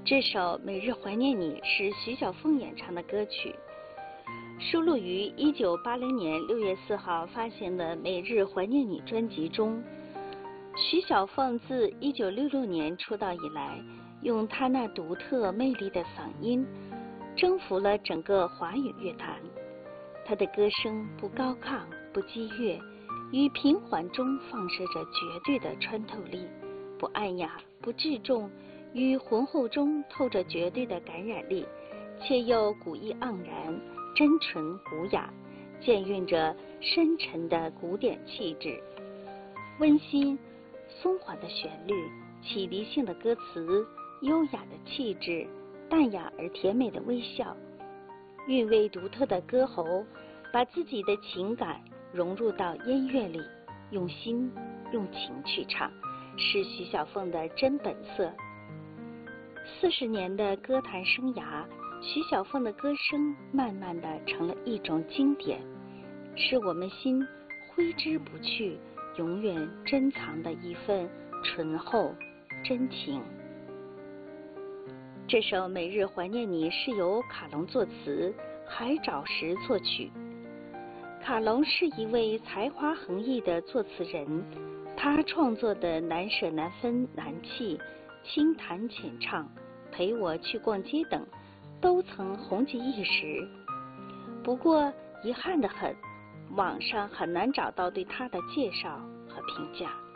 这首《每日怀念你》是徐小凤演唱的歌曲，收录于1980年6月4号发行的《每日怀念你》专辑中。徐小凤自1966年出道以来，用她那独特魅力的嗓音征服了整个华语乐坛。她的歌声不高亢，不激越，于平缓中放射着绝对的穿透力，不暗哑，不稚重，于浑厚中透着绝对的感染力，且又古意盎然，真纯古雅，兼蕴着深沉的古典气质。温馨松缓的旋律，启迪性的歌词，优雅的气质，淡雅而甜美的微笑，韵味独特的歌喉，把自己的情感融入到音乐里，用心用情去唱，是徐小凤的真本色。40年的歌坛生涯，徐小凤的歌声慢慢地成了一种经典，是我们心挥之不去，永远珍藏的一份醇厚真情。这首《每日怀念你》是由卡隆作词，海找石作曲。卡隆是一位才华横溢的作词人，他创作的难舍难分难弃、轻弹浅唱、陪我去逛街等都曾红极一时。不过遗憾得很，网上很难找到对他的介绍和评价。